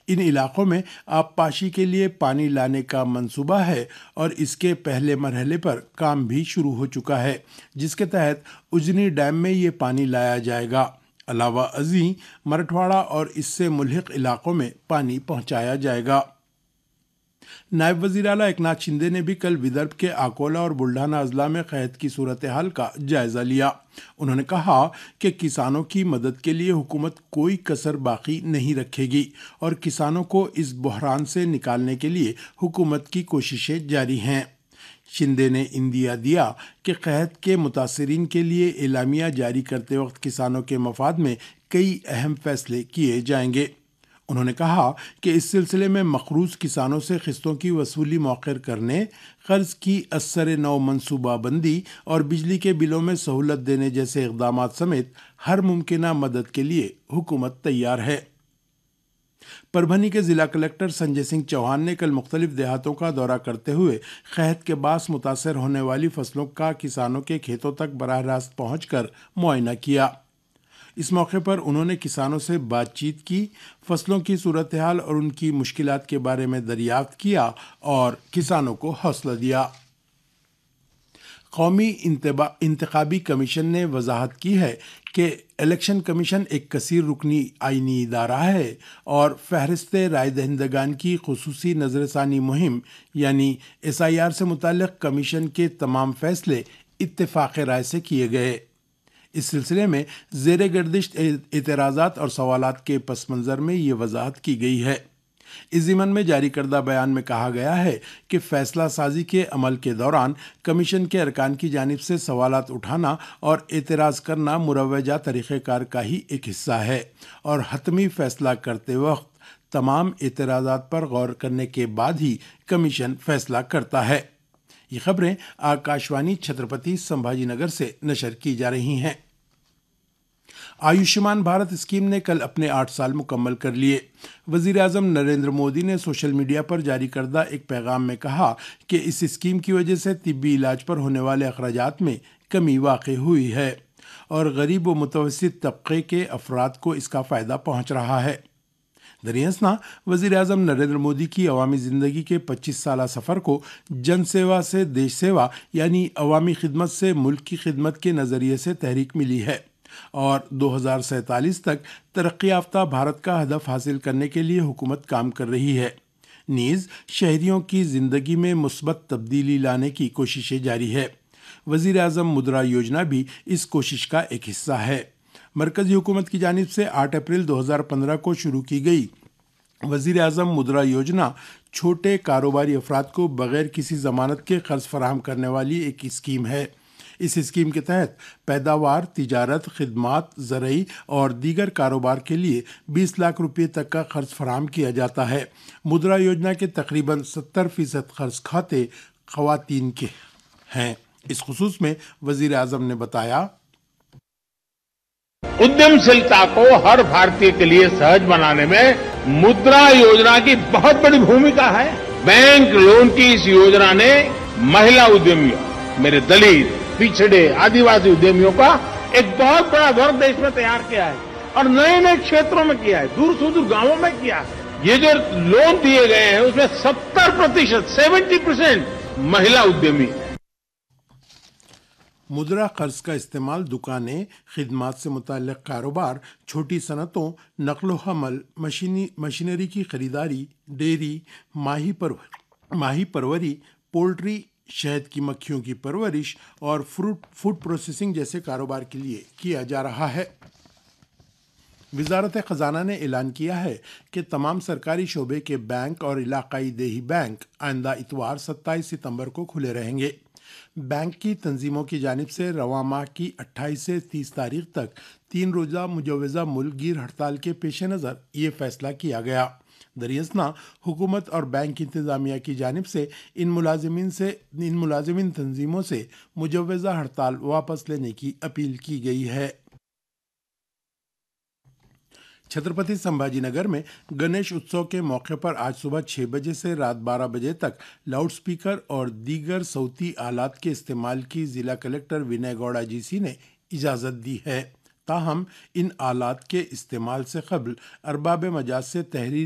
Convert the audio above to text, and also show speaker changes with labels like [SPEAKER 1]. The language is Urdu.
[SPEAKER 1] ان علاقوں میں آبپاشی کے لیے پانی لانے کا منصوبہ ہے اور اس کے پہلے مرحلے پر کام بھی شروع ہو چکا ہے، جس کے تحت اجنی ڈیم میں یہ پانی لایا جائے گا۔ علاوہ ازیں مرٹھواڑہ اور اس سے ملحق علاقوں میں پانی پہنچایا جائے گا۔ نائب وزیر اعلیٰ ایکناتھ شندے نے بھی کل ودربھ کے آکولا اور بلڈھانا اضلاع میں قحط کی صورتحال کا جائزہ لیا۔ انہوں نے کہا کہ کسانوں کی مدد کے لیے حکومت کوئی کسر باقی نہیں رکھے گی اور کسانوں کو اس بحران سے نکالنے کے لیے حکومت کی کوششیں جاری ہیں۔ شندے نے اندیا دیا کہ قحط کے متاثرین کے لیے اعلامیہ جاری کرتے وقت کسانوں کے مفاد میں کئی اہم فیصلے کیے جائیں گے۔ انہوں نے کہا کہ اس سلسلے میں مقروض کسانوں سے قسطوں کی وصولی مؤخر کرنے، قرض کی ازسر نو منصوبہ بندی اور بجلی کے بلوں میں سہولت دینے جیسے اقدامات سمیت ہر ممکنہ مدد کے لیے حکومت تیار ہے۔ پربھنی کے ضلع کلکٹر سنجے سنگھ چوہان نے کل مختلف دیہاتوں کا دورہ کرتے ہوئے قحط کے باعث متاثر ہونے والی فصلوں کا کسانوں کے کھیتوں تک براہ راست پہنچ کر معائنہ کیا۔ اس موقع پر انہوں نے کسانوں سے بات چیت کی، فصلوں کی صورتحال اور ان کی مشکلات کے بارے میں دریافت کیا اور کسانوں کو حوصلہ دیا۔ قومی انتخابی کمیشن نے وضاحت کی ہے کہ الیکشن کمیشن ایک کثیر رکنی آئینی ادارہ ہے اور فہرست رائے دہندگان کی خصوصی نظر ثانی مہم یعنی SIR سے متعلق کمیشن کے تمام فیصلے اتفاق رائے سے کیے گئے۔ اس سلسلے میں زیر گردش اعتراضات اور سوالات کے پس منظر میں یہ وضاحت کی گئی ہے۔ اس ضمن میں جاری کردہ بیان میں کہا گیا ہے کہ فیصلہ سازی کے عمل کے دوران کمیشن کے ارکان کی جانب سے سوالات اٹھانا اور اعتراض کرنا مروجہ طریقہ کار کا ہی ایک حصہ ہے اور حتمی فیصلہ کرتے وقت تمام اعتراضات پر غور کرنے کے بعد ہی کمیشن فیصلہ کرتا ہے۔ یہ خبریں آکاشوانی چھترپتی سمبھاجی نگر سے نشر کی جا رہی ہیں۔ آیوشمان بھارت اسکیم نے کل اپنے 8 سال مکمل کر لیے۔ وزیر اعظم نریندر مودی نے سوشل میڈیا پر جاری کردہ ایک پیغام میں کہا کہ اس اسکیم کی وجہ سے طبی علاج پر ہونے والے اخراجات میں کمی واقع ہوئی ہے اور غریب و متوسط طبقے کے افراد کو اس کا فائدہ پہنچ رہا ہے۔ دریاسنا وزیر اعظم نریندر مودی کی عوامی زندگی کے 25 سالہ سفر کو جن سیوا سے دیش سیوا یعنی عوامی خدمت سے ملک کی خدمت کے نظریے سے تحریک ملی ہے اور 2047 تک ترقی یافتہ بھارت کا ہدف حاصل کرنے کے لیے حکومت کام کر رہی ہے۔ نیز شہریوں کی زندگی میں مثبت تبدیلی لانے کی کوششیں جاری ہے۔ وزیر اعظم مدرا یوجنا بھی اس کوشش کا ایک حصہ ہے۔ مرکزی حکومت کی جانب سے 8 اپریل 2015 کو شروع کی گئی وزیر اعظم مدرا یوجنا چھوٹے کاروباری افراد کو بغیر کسی ضمانت کے قرض فراہم کرنے والی ایک اسکیم ہے۔ اس اسکیم کے تحت پیداوار، تجارت، خدمات، زرعی اور دیگر کاروبار کے لیے 20 لاکھ روپے تک کا قرض فراہم کیا جاتا ہے۔ مدرا یوجنا کے تقریباً 70% قرض کھاتے خواتین کے ہیں۔ اس خصوص میں وزیر اعظم نے بتایا،
[SPEAKER 2] उद्यमशीलता को हर भारतीय के लिए सहज बनाने में मुद्रा योजना की बहुत बड़ी भूमिका है। बैंक लोन की इस योजना ने महिला उद्यमियों, मेरे दलित, पिछड़े, आदिवासी उद्यमियों का एक बहुत बड़ा वर्ग देश में तैयार किया है और नए नए क्षेत्रों में किया है, दूर सुदूर गांवों में किया है। ये जो लोन दिए गए हैं उसमें 70% महिला उद्यमी है।
[SPEAKER 1] مدرا قرض کا استعمال دکانیں، خدمات سے متعلق کاروبار، چھوٹی صنعتوں، نقل و حمل، مشینری کی خریداری، ڈیری، ماہی پروری، پولٹری، شہد کی مکھیوں کی پرورش اور فوڈ پروسیسنگ جیسے کاروبار کے لیے کیا جا رہا ہے۔ وزارت خزانہ نے اعلان کیا ہے کہ تمام سرکاری شعبے کے بینک اور علاقائی دیہی بینک آئندہ اتوار 27 ستمبر کو کھلے رہیں گے۔ بینک کی تنظیموں کی جانب سے رواں ماہ کی 28 سے 30 تاریخ تک 3 روزہ مجوزہ ملک گیر ہڑتال کے پیش نظر یہ فیصلہ کیا گیا۔ دریاسنا حکومت اور بینک انتظامیہ کی جانب سے ان ملازمین تنظیموں سے مجوزہ ہڑتال واپس لینے کی اپیل کی گئی ہے۔ چھترپتی سمبھاجی نگر میں گنیش اتسو کے موقع پر آج صبح 6 بجے سے رات 12 بجے تک لاؤڈ سپیکر اور دیگر صوتی آلات کے استعمال کی ضلع کلکٹر ونے گوڑا جی سی نے اجازت دی ہے۔ تاہم ان آلات کے استعمال سے قبل ارباب مجاز سے تحریر